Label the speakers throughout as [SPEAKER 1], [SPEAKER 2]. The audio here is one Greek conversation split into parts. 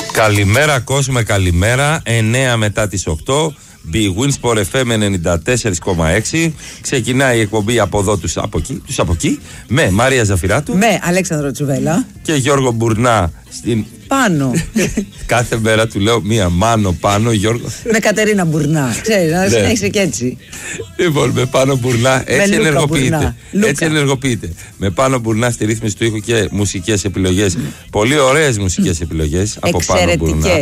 [SPEAKER 1] Καλημέρα Κόσμε, καλημέρα. 9 μετά τις 8. Big Win Sport FM 94,6. Ξεκινάει η εκπομπή από εδώ τους από εκεί. Με Μαρία Ζαφυράτου.
[SPEAKER 2] Με Αλέξανδρο Τσουβέλα.
[SPEAKER 1] Και Γιώργο Μπουρνά στην...
[SPEAKER 2] Πάνω.
[SPEAKER 1] Κάθε μέρα του λέω μία μάνο πάνω, Γιώργο.
[SPEAKER 2] Με Κατερίνα Μπουρνά. Ξέρεις, να συνέχισε και έτσι.
[SPEAKER 1] Λοιπόν, με Πάνο Μπουρνά έτσι ενεργοποιείται. Έτσι ενεργοποιείται. Με Πάνο Μπουρνά στη ρύθμιση του ήχου και μουσικές επιλογές. Πολύ ωραίες μουσικές επιλογές από Πάνο Μπουρνά.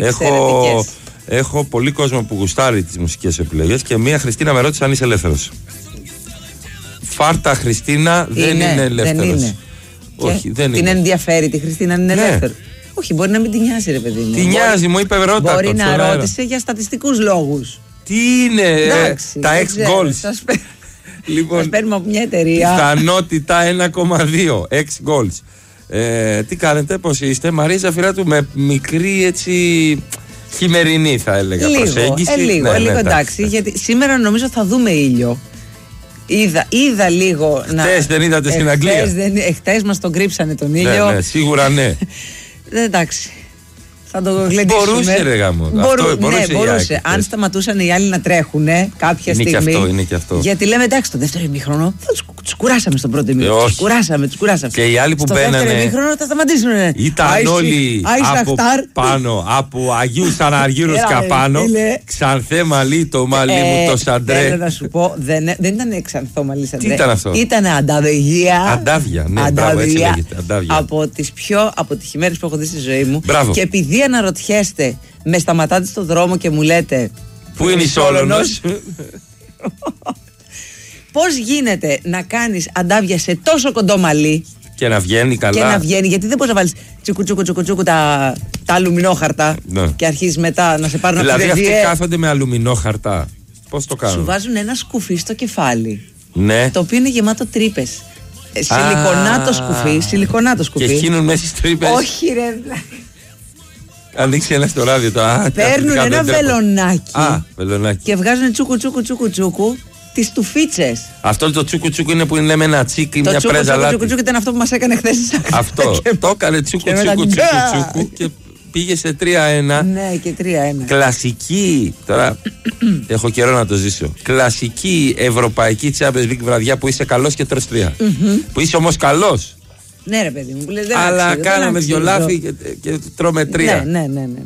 [SPEAKER 1] Έχω πολύ κόσμο που γουστάρει τις μουσικές επιλογές και μία Χριστίνα με ρώτησε αν είσαι ελεύθερος. Φάρτα Χριστίνα δεν είναι ελεύθερος. Όχι, δεν είναι.
[SPEAKER 2] Την ενδιαφέρει τη Χριστίνα αν είναι ελεύθερη. Όχι, μπορεί να μην την νοιάζει, ρε παιδί μου.
[SPEAKER 1] Τη νοιάζει, μου είπε ρώτα.
[SPEAKER 2] Μπορεί να ρώτησε για στατιστικούς λόγους.
[SPEAKER 1] Τι είναι, τα ex-goals. Λοιπόν,
[SPEAKER 2] σας παίρνουμε από μια εταιρεία.
[SPEAKER 1] Πιθανότητα 1,2 ex-goals. Τι κάνετε, πώς είστε? Μαρία Ζαφυράτου με μικρή έτσι χειμερινή θα έλεγα προσέγγιση.
[SPEAKER 2] Λίγο εντάξει, γιατί σήμερα νομίζω θα δούμε ήλιο. Είδα λίγο.
[SPEAKER 1] Χτες δεν είδατε στην Αγγλία?
[SPEAKER 2] Χτες μας τον κρύψανε τον ήλιο.
[SPEAKER 1] Ναι, σίγουρα ναι.
[SPEAKER 2] Εντάξει. Θα το γλεντήσουμε.
[SPEAKER 1] Μπορούσε, ρε γάμο.
[SPEAKER 2] Μπορούσε. Αν σταματούσαν οι άλλοι να τρέχουν κάποια στιγμή.
[SPEAKER 1] Είναι και αυτό.
[SPEAKER 2] Γιατί λέμε εντάξει, το δεύτερο ημίχρονο θα τους κουράσαμε στον πρώτο ημίχρονο. Τους κουράσαμε.
[SPEAKER 1] Και οι άλλοι που μπαίνανε.
[SPEAKER 2] Στο δεύτερο ημίχρονο θα σταματήσουν.
[SPEAKER 1] Ήταν όλοι από πάνω, από Αγίου Αναργύρου καπάνω. Ξανθέ μαλλί, το μαλλί μου το σαντρέ.
[SPEAKER 2] Θέλω να σου πω, δεν ήταν ξανθό μαλλί σαντρέ.
[SPEAKER 1] Τι ήταν αυτό?
[SPEAKER 2] Ήταν ανταβεγία.
[SPEAKER 1] Αντάβια, ναι, μπράβο, έτσι λέγεται.
[SPEAKER 2] Από τις πιο αποτυχημένες που έχω δει στη ζωή μου.
[SPEAKER 1] Και
[SPEAKER 2] επειδή αναρωτιέστε, με σταματάτε στο δρόμο και μου λέτε
[SPEAKER 1] πού είναι η Σόλωνος?
[SPEAKER 2] Πώς γίνεται να κάνεις αντάβια σε τόσο κοντό μαλλί
[SPEAKER 1] και να βγαίνει καλά? Γιατί δεν μπορείς να βάλεις τσουκου τα αλουμινόχαρτα και αρχίζεις μετά να σε πάρουν από τη Δηλαδή αυτοί κάθονται με αλουμινόχαρτα. Πώς το κάνουν?
[SPEAKER 2] Σου βάζουν ένα σκουφί στο κεφάλι,
[SPEAKER 1] ναι,
[SPEAKER 2] το οποίο είναι γεμάτο τρύπες. Σιλικονάτο σκουφί.
[SPEAKER 1] Και χύνουν μέσα στις τρύπες.
[SPEAKER 2] Όχι ρε.
[SPEAKER 1] Ανοίξει ένα στο ράδιο.
[SPEAKER 2] Παίρνουν ένα
[SPEAKER 1] βελονάκι
[SPEAKER 2] και βγάζουν τσούκου τις τουφίτσες.
[SPEAKER 1] Αυτό το τσούκου είναι που λέμε ένα τσίκι, μια πρέζα λάτι.
[SPEAKER 2] Το τσούκου ήταν αυτό που μας έκανε χθες.
[SPEAKER 1] Αυτό. Το έκανε τσούκου και πήγε σε 3-1.
[SPEAKER 2] Ναι, και 3-1.
[SPEAKER 1] Κλασική, τώρα έχω καιρό να το ζήσω. Κλασική ευρωπαϊκή Champions League βραδιά που είσαι καλός και τρως 3. Που είσαι όμως καλός.
[SPEAKER 2] Ναι, ρε παιδί μου, που λες,
[SPEAKER 1] αλλά κάναμε δυο λάθη και τρώμε 3.
[SPEAKER 2] Ναι.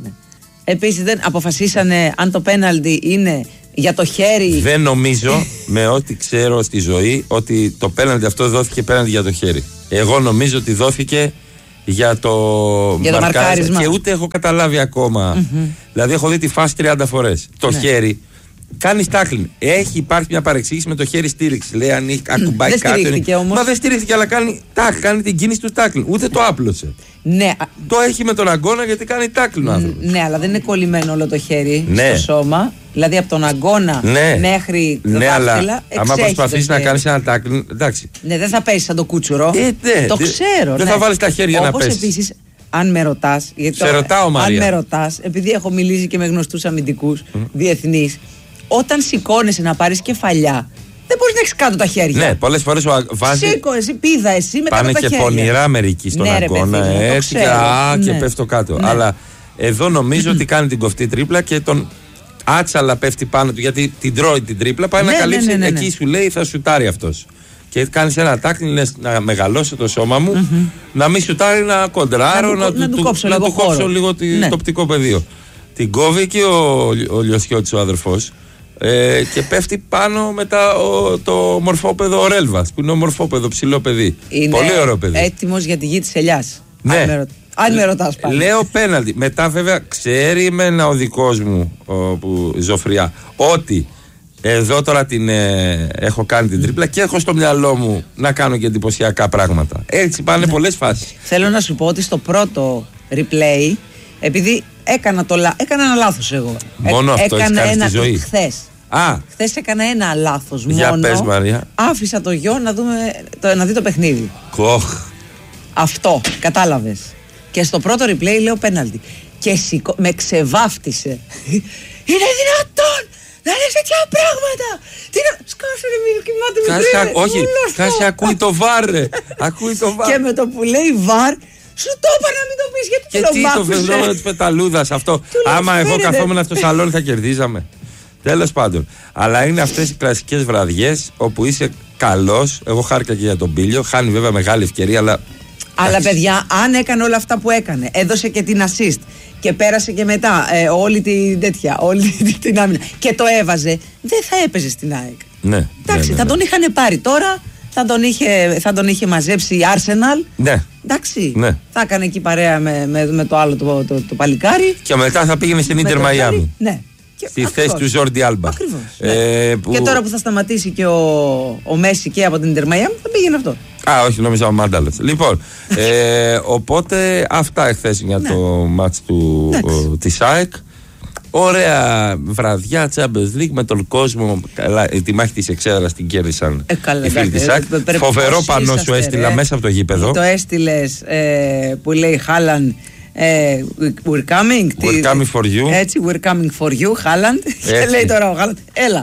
[SPEAKER 2] Επίσης δεν αποφασίσανε αν το πέναλτι είναι για το χέρι.
[SPEAKER 1] Δεν νομίζω, με ό,τι ξέρω στη ζωή, ότι το πέναλτι αυτό δόθηκε πέναλτι για το χέρι. Εγώ νομίζω ότι δόθηκε για το
[SPEAKER 2] μαρκάρισμα.
[SPEAKER 1] Και ούτε έχω καταλάβει ακόμα. Δηλαδή έχω δει τη φάση 30 φορές. Το χέρι κάνει τάκλιν. Υπάρχει μια παρεξήγηση με το χέρι στήριξη. Λέει αν ακουμπάει
[SPEAKER 2] δεν
[SPEAKER 1] κάτω.
[SPEAKER 2] Στηρίχθηκε όμως.
[SPEAKER 1] Μα δεν στηρίχθηκε, αλλά κάνει την κίνηση του τάκλιν. Ούτε το άπλωσε.
[SPEAKER 2] Ναι.
[SPEAKER 1] Το έχει με τον αγκώνα γιατί κάνει τάκλιν ο άνθρωπος.
[SPEAKER 2] Ναι, αλλά δεν είναι κολλημένο όλο το χέρι στο σώμα. Δηλαδή από τον αγκώνα μέχρι το δάχτυλα. Αλλά
[SPEAKER 1] άμα προσπαθείς να κάνεις ένα τάκλιν, εντάξει.
[SPEAKER 2] Ναι, δεν θα πέσεις σαν το κούτσουρο. Το ξέρω.
[SPEAKER 1] Δεν θα βάλεις τα χέρια να πέσεις.
[SPEAKER 2] Όπως επίσης, αν με ρωτάς.
[SPEAKER 1] Σε ρωτάω, Μαρία.
[SPEAKER 2] Αν με ρωτάς, επειδή έχω μιλήσει και με γνωστούς αμυντικούς διεθνείς, όταν σηκώνεσαι να πάρεις κεφαλιά, δεν μπορείς να έχεις κάτω τα χέρια.
[SPEAKER 1] Ναι, πολλές φορές βάζει.
[SPEAKER 2] Σήκω, εσύ πήδα, εσύ με κάτω τα χέρια.
[SPEAKER 1] Πάνε και πονηρά μερικοί στον αγκώνα. Έτσι και πέφτω κάτω. Αλλά εδώ νομίζω ότι κάνει την κοφτή τρίπλα και τον άτσαλα πέφτει πάνω του. Γιατί την τρώει την τρίπλα, πάει να καλύψει. Εκεί σου λέει θα σουτάρει αυτός. Και κάνεις ένα τάκλιν, λες να μεγαλώσω το σώμα μου, να μην σουτάρει, να κοντράρω, να του κόψω λίγο το οπτικό πεδίο. Την κόβει και ο Λιωσιώτης ο αδερφός και πέφτει πάνω μετά το μορφόπεδο ο Ρέλβας, που είναι ο μορφόπεδο ψηλό παιδί.
[SPEAKER 2] Είναι
[SPEAKER 1] πολύ ωραίο παιδί.
[SPEAKER 2] Έτοιμος για τη γη της ελιάς.
[SPEAKER 1] Ναι.
[SPEAKER 2] Αν με ρωτάς πάλι.
[SPEAKER 1] Λέω πέναλτι. Μετά βέβαια ξέρει εμένα ο δικός μου Ζωφριά ότι εδώ τώρα έχω κάνει την τρίπλα και έχω στο μυαλό μου να κάνω και εντυπωσιακά πράγματα. Έτσι πάνε πολλές φάσεις.
[SPEAKER 2] Θέλω να σου πω ότι στο πρώτο replay, επειδή έκανα ένα λάθος εγώ.
[SPEAKER 1] Μόνο αυτό έχεις κάνει στη ζωή?
[SPEAKER 2] Χθες έκανα ένα λάθος μόνο.
[SPEAKER 1] Για πες, Μαρία.
[SPEAKER 2] Άφησα το γιο να δει το παιχνίδι. Αυτό, κατάλαβες. Και στο πρώτο replay λέω πέναλτι. Και με ξεβάφτισε. Είναι δυνατόν να λες τέτοια πράγματα! Τι να... Σκάσε ρε μη κοιμάται με τρία.
[SPEAKER 1] Όχι, σκάσε ακούει το βαρ ρε. Ακούει το βαρ.
[SPEAKER 2] Και με το που λέει βαρ Σου το είπα να μην το πεις, γιατί
[SPEAKER 1] και τι το φαινόμενο της πεταλούδας αυτό. Άμα εγώ καθόμουν στο σαλόνι θα κερδίζαμε. Τέλος πάντων. Αλλά είναι αυτές οι κλασικές βραδιές όπου είσαι καλός. Εγώ χάρηκα και για τον Πίλιο. Χάνει βέβαια μεγάλη ευκαιρία, αλλά
[SPEAKER 2] παιδιά, αν έκανε όλα αυτά που έκανε, έδωσε και την assist και πέρασε και μετά όλη την άμυνα και το έβαζε, δεν θα έπαιζε στην ΑΕΚ.
[SPEAKER 1] Ναι.
[SPEAKER 2] Εντάξει, θα τον είχαν πάρει τώρα, θα τον είχε μαζέψει η Arsenal.
[SPEAKER 1] Ναι.
[SPEAKER 2] Εντάξει. Ναι. Θα έκανε εκεί παρέα με το άλλο το παλικάρι.
[SPEAKER 1] Και μετά θα πήγαινε στην Ίντερ Μαϊάμι.
[SPEAKER 2] Ναι.
[SPEAKER 1] Στη θέση του Ζόρντι Άλμπα.
[SPEAKER 2] Ακριβώς. Και τώρα που θα σταματήσει και ο Μέση και από την Ίντερ Μαϊάμι, θα πήγαινε αυτό.
[SPEAKER 1] Όχι, νόμιζα ο Μάνταλος. Λοιπόν, οπότε αυτά εχθές για το μάτς της ΑΕΚ. Ωραία βραδιά Champions League με τον κόσμο. Τη μάχη της εξέδρας την κέρδισαν οι φίλοι της ΑΕΚ. Φοβερό πανό σου έστειλα μέσα από το γήπεδο.
[SPEAKER 2] Το έστειλες που λέει Χάλαντ. We're coming
[SPEAKER 1] for you.
[SPEAKER 2] Έτσι, we're coming for you, Χάλαντ. Και λέει τώρα ο Χάλαντ,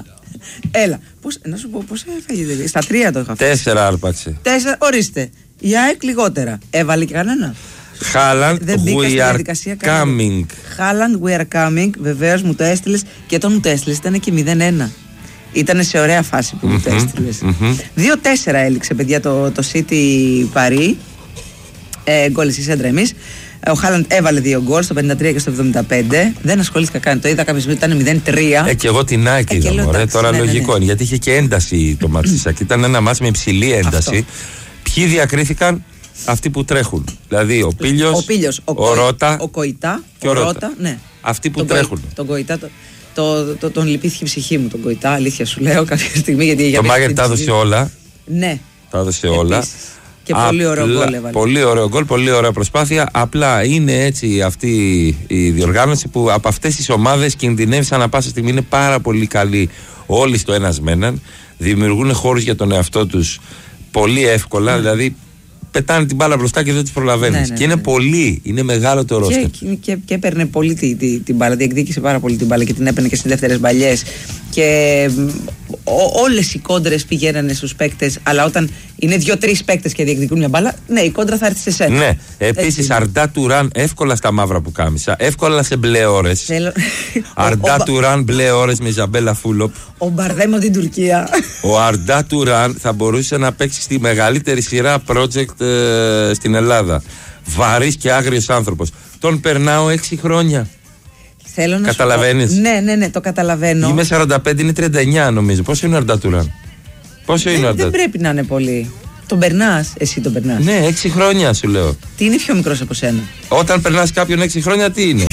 [SPEAKER 2] έλα. Να σου πω πώς έφαγε. Στα 3 το είχα φάει.
[SPEAKER 1] 4 άρπαξε.
[SPEAKER 2] 4, ορίστε. Η ΑΕΚ λιγότερα. Έβαλε και κανένα.
[SPEAKER 1] Χάλαντ, we are coming.
[SPEAKER 2] Χάλαντ, we are coming. Βεβαίως μου το έστειλες. Και όταν μου το έστειλες ήταν και 0-1. Ήταν σε ωραία φάση που μου το έστειλες. 2-4 έληξε, παιδιά, το City Paris. Γκολ εσείς, έντρα εμείς. Ο Χάλαντ έβαλε 2 γκολ στο 53 και στο 75. Δεν ασχολήθηκα καν. Το είδα κάποια στιγμή ήταν 0-3.
[SPEAKER 1] Και εγώ την ΑΕΚ είδα. Τώρα λογικό είναι. Γιατί είχε και ένταση το μάτς της ΑΕΚ. Ήταν ένα μάτς με υψηλή ένταση. Ποιοι διακρίθηκαν? Αυτοί που τρέχουν. Δηλαδή ο Πίλιος, ο Ρώτα,
[SPEAKER 2] ο Κοϊτά
[SPEAKER 1] και ο Ρώτα.
[SPEAKER 2] Ναι.
[SPEAKER 1] Αυτοί που τρέχουν.
[SPEAKER 2] Τον Κοϊτά τον λυπήθηκε η ψυχή μου. Τον Κοϊτά, αλήθεια σου λέω κάποια στιγμή. Γιατί
[SPEAKER 1] το Μάγερ τα έδωσε όλα.
[SPEAKER 2] Ναι.
[SPEAKER 1] Τα έδωσε όλα.
[SPEAKER 2] Και πολύ ωραίο γκολ έβαλε.
[SPEAKER 1] Πολύ ωραίο γκολ, πολύ ωραία προσπάθεια. Απλά είναι έτσι αυτή η διοργάνωση που από αυτές τις ομάδες κινδυνεύει ανά πάσα στιγμή. Είναι πάρα πολύ καλοί όλοι στο ένας με έναν. Δημιουργούν χώρους για τον εαυτό τους πολύ εύκολα. Δηλαδή πετάνε την μπάλα μπροστά και δεν τις προλαβαίνεις. Και είναι πολύ, είναι μεγάλο το ρόστερ.
[SPEAKER 2] Και έπαιρνε πολύ την μπάλα, διεκδίκησε πάρα πολύ την μπάλα και την έπαιρνε και στις δεύτερες μπαλιές. Και όλες οι κόντρες πηγαίνανε στους παίκτες, αλλά όταν είναι 2-3 παίκτες και διεκδικούν μια μπάλα, ναι, η κόντρα θα έρθει σε σένα.
[SPEAKER 1] Ναι, επίσης Αρντά Τουράν εύκολα στα μαύρα που κάμισα, εύκολα σε μπλε ώρες. Αρντά Τουράν μπλε ώρες με Ιζαμπέλα Φούλοπ.
[SPEAKER 2] Ο Μπαρδέμ από την Τουρκία.
[SPEAKER 1] Ο Αρντά Τουράν θα μπορούσε να παίξει στη μεγαλύτερη σειρά project στην Ελλάδα. Βαρύς και άγριος άνθρωπος. Τον περνάω 6 χρόνια.
[SPEAKER 2] Θέλω να
[SPEAKER 1] καταλαβαίνεις?
[SPEAKER 2] Ναι, το καταλαβαίνω.
[SPEAKER 1] Είμαι 45, είναι 39 νομίζω. Πόσο είναι ο Αρντά Τουράν?
[SPEAKER 2] Δεν πρέπει να είναι πολύ. Τον περνάς, εσύ τον περνάς.
[SPEAKER 1] Ναι, 6 χρόνια σου λέω.
[SPEAKER 2] Τι είναι πιο μικρός από σένα?
[SPEAKER 1] Όταν περνάς κάποιον 6 χρόνια, τι είναι?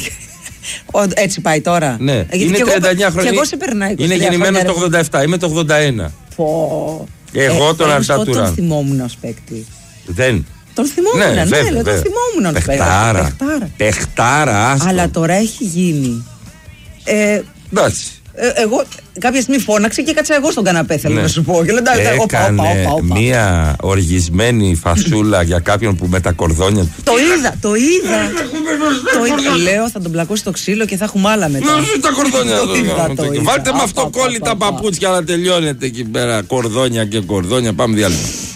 [SPEAKER 2] Έτσι πάει τώρα.
[SPEAKER 1] Ναι, είναι 39 χρόνια.
[SPEAKER 2] Και εγώ σε περνάει 23
[SPEAKER 1] είναι γεννημένο το 87, είμαι το 81. Εγώ τον Αρντά Τουράν.
[SPEAKER 2] Τον θυμόμουν ως παίκτη.
[SPEAKER 1] Δεν.
[SPEAKER 2] Τον θυμόμουν, ναι, τον θυμόμουν.
[SPEAKER 1] Παιχτάρα.
[SPEAKER 2] Αλλά τώρα έχει γίνει.
[SPEAKER 1] Εντάξει.
[SPEAKER 2] Εγώ κάποια στιγμή φώναξε και κάτσα εγώ στον καναπέ, θέλω να σου πω.
[SPEAKER 1] Έκανε μία οργισμένη φασούλα για κάποιον που με τα κορδόνια.
[SPEAKER 2] Το είδα. Λέω θα τον πλακώσει το ξύλο και θα έχουμε άλλα μετά.
[SPEAKER 1] Τα κορδόνια. Βάλτε με αυτό κόλλητα παπούτσια να τελειώνετε εκεί πέρα. Κορδόνια και κορδόνια. Πάμε διάλειμμα.